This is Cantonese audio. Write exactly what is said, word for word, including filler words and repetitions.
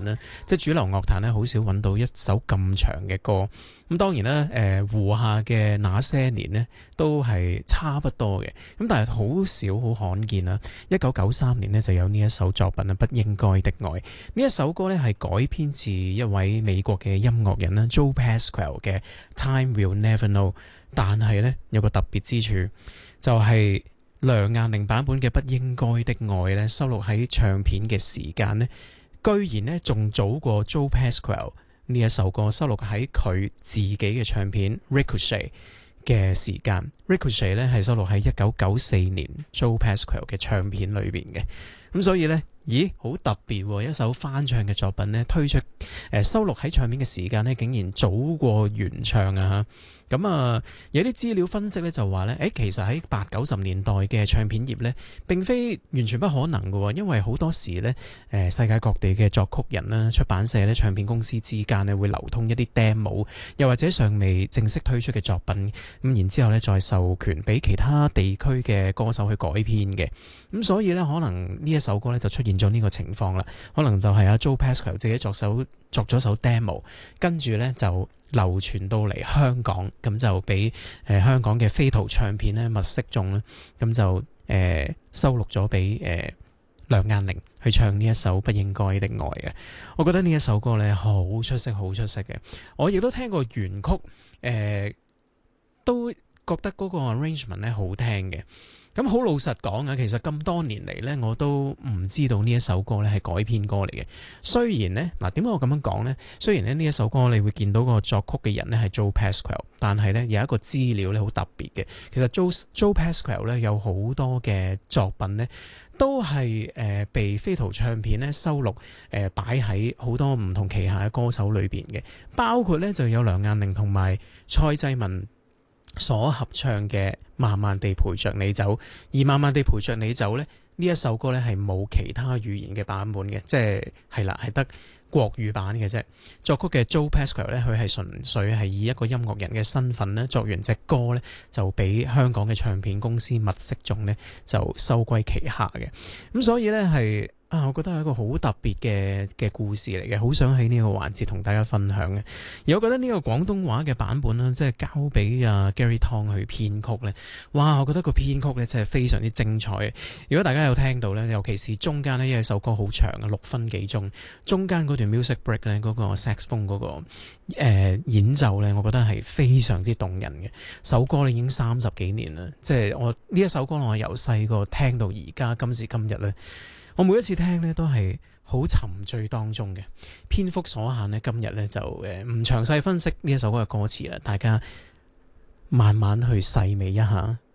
啦，即係主流樂壇咧好少揾到一首咁長嘅歌。咁當然啦，誒、呃、胡夏嘅那些年呢都係差不多嘅，咁但係好少好罕見啦。一九九三年呢就有呢一首作品啊，不應該的愛。呢一首歌呢係改編自一位美國嘅音樂人啦 Joe Pasquale 嘅 Time Will Never Know， 但係呢有個特別之處，就係、是、梁雁玲版本嘅不應該的愛呢收錄喺唱片嘅時間呢，居然呢仲早過 Joe Pasquale。呢一首歌收錄喺佢自己嘅唱片 Ricochet 嘅時間 ，Ricochet 咧係收錄喺一九九四年 Joe Pasquale 嘅唱片裏邊嘅，咁所以呢，咦，好特別喎！一首翻唱嘅作品呢，推出誒、呃、收錄喺唱片嘅時間呢，竟然早過原唱啊！咁啊，有啲資料分析咧就話咧，誒，其實喺八九十年代嘅唱片業咧，並非完全不可能嘅，因為好多時咧，誒，世界各地嘅作曲人啦、出版社咧、唱片公司之間咧會流通一啲 demo， 又或者尚未正式推出嘅作品，咁然之後咧再授權俾其他地區嘅歌手去改編嘅，咁所以咧可能呢一首歌咧就出現咗呢個情況啦，可能就係阿 Joe Pasquale 自己作首作咗首 demo， 跟住咧就流傳到嚟香港，咁就俾誒、呃、香港嘅飛圖唱片咧物色中啦，咁就誒、呃、收錄咗俾誒梁雁玲去唱呢一首不應該的愛嘅。我覺得呢一首歌咧好出色，好出色嘅。我亦都聽過原曲，誒、呃、都覺得嗰個 arrangement 咧好聽嘅。咁好老實講啊，其實咁多年嚟呢，我都唔知道呢一首歌呢係改編歌嚟嘅。雖然呢，嗱，點解我咁樣講呢？雖然咧呢一首歌你會見到個作曲嘅人呢係 Joe Pasquale， 但係呢有一個資料呢好特別嘅。其實 Joe Joe Pasquale 呢有好多嘅作品呢都係誒、呃、被飛圖唱片呢收錄誒擺喺好多唔同旗下嘅歌手裏邊嘅，包括呢就有梁雁玲同埋蔡濟文所合唱嘅慢慢地陪着你走，而慢慢地陪着你走呢，呢一首歌呢係冇其他語言嘅版本嘅，即係係啦，係得國語版嘅啫。作曲嘅 Joe Pasquale 呢，佢係純粹係以一個音樂人嘅身份呢作完隻歌呢，就俾香港嘅唱片公司物色中呢，就收歸旗下嘅。咁所以呢，係啊，我覺得係一個好特別嘅嘅故事嚟嘅，好想喺呢個環節同大家分享嘅。而我覺得呢個廣東話嘅版本呢，即係交俾啊 Gary Tong 去編曲呢，哇！我覺得個編曲呢真係非常之精彩。如果大家有聽到呢，尤其是中間呢，因為首歌好長啊，六分幾鐘，中間嗰段 music break 呢，嗰個 saxophone 嗰個誒演奏呢，我覺得係非常之動人嘅。首歌呢已經三十幾年啦，即係我呢一首歌我由細個聽到而家，今時今日呢。我每一次聽呢都係好沉醉當中嘅。篇幅所限呢，今日呢就誒唔詳細分析呢一首歌嘅歌詞啦，大家慢慢去細味一下。